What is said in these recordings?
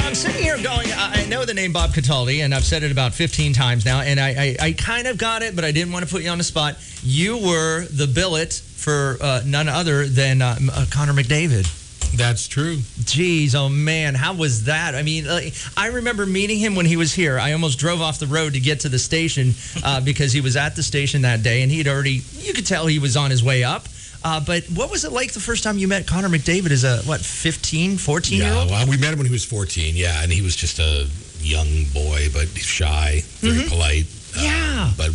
I'm sitting here going, I know the name Bob Cataldi, and I've said it about 15 times now, and I kind of got it, but I didn't want to put you on the spot. You were the billet for none other than Connor McDavid. That's true. Jeez, oh man, how was that? I mean, I remember meeting him when he was here. I almost drove off the road to get to the station because he was at the station that day, and you could tell he was on his way up. But what was it like the first time you met Connor McDavid as a, 15, 14-year-old? Yeah, well, we met him when he was 14, and he was just a young boy, but shy, very polite. Yeah. But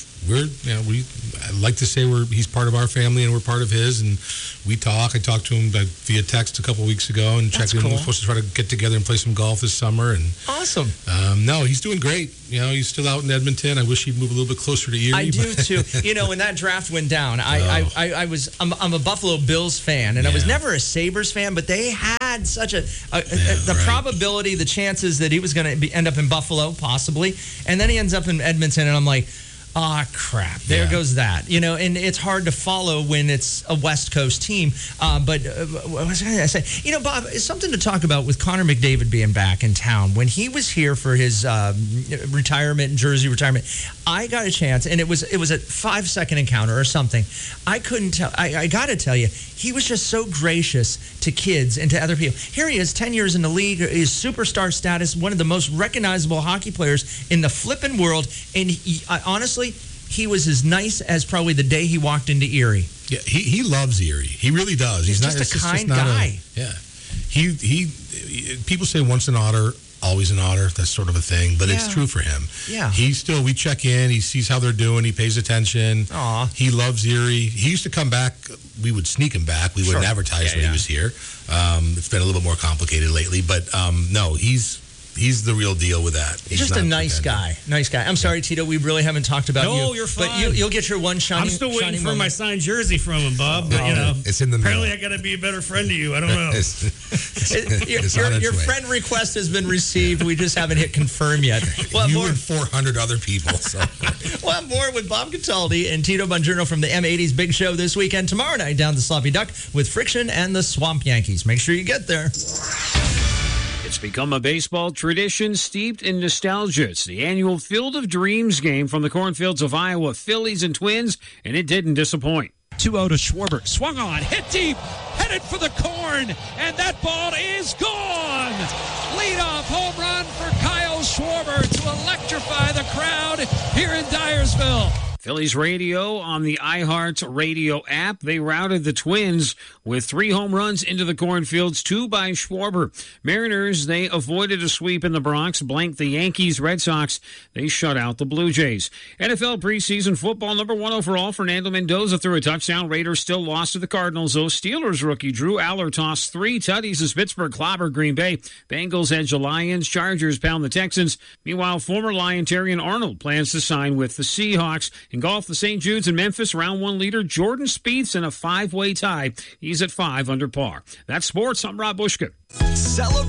I like to say he's part of our family and we're part of his, and we talk. I talked to him via text a couple of weeks ago and checked in. Cool. We're supposed to try to get together and play some golf this summer. And awesome. No, he's doing great. He's still out in Edmonton. I wish he'd move a little bit closer to Erie. I do too. When that draft went down, I'm a Buffalo Bills fan, and I was never a Sabres fan, but they had such the probability, the chances that he was going to end up in Buffalo, possibly, and then he ends up in Edmonton, and I'm like, crap. There goes that. And it's hard to follow when it's a West Coast team. But what was I going to say? Bob, it's something to talk about with Connor McDavid being back in town. When he was here for his Jersey retirement, I got a chance, and it was a 5-second encounter or something. I couldn't tell. I got to tell you, he was just so gracious to kids and to other people. Here he is, 10 years in the league, is superstar status, one of the most recognizable hockey players in the flippin' world. And honestly, he was as nice as probably the day he walked into Erie. Yeah, he loves Erie. He really does. He's just a kind guy. He people say once an otter, always an otter. That's sort of a thing, but it's true for him. Yeah. We check in. He sees how they're doing. He pays attention. Aw. He loves Erie. He used to come back. We would sneak him back. We wouldn't advertise when he was here. It's been a little bit more complicated lately, but no, He's the real deal with that. He's just a nice guy. Nice guy. I'm sorry, Tito. We really haven't talked about you. No, you're fine. But you'll get your one shiny. I'm still waiting for moment. my signed jersey from him, Bob. But it's in the mail. Apparently, I got to be a better friend to you. I don't know. Your friend request has been received. We just haven't hit confirm yet. You and 400 other people. So. We'll have more with Bob Cataldi and Tito Bongiorno from the M80's Big Show this weekend. Tomorrow night down the Sloppy Duck with Friction and the Swamp Yankees. Make sure you get there. It's become a baseball tradition steeped in nostalgia. It's the annual Field of Dreams game from the cornfields of Iowa, Phillies and Twins, and it didn't disappoint. 2-0 to Schwarber. Swung on, hit deep, headed for the corn, and that ball is gone. Leadoff home run for Kyle Schwarber to electrify the crowd here in Dyersville. Phillies radio on the iHeart Radio app. They routed the Twins with 3 home runs into the cornfields, 2 by Schwarber. Mariners, they avoided a sweep in the Bronx, blanked the Yankees. Red Sox, they shut out the Blue Jays. NFL preseason football, number 1 overall, Fernando Mendoza threw a touchdown. Raiders still lost to the Cardinals, though. Steelers rookie Drew Aller tossed 3 tutties as Pittsburgh clobbered Green Bay. Bengals edge the Lions. Chargers pound the Texans. Meanwhile, former Lion Terrion Arnold plans to sign with the Seahawks. In golf, the St. Jude's in Memphis, round 1 leader Jordan Spieth's in a 5-way tie. He's at 5 under par. That's sports. I'm Rob Bushka.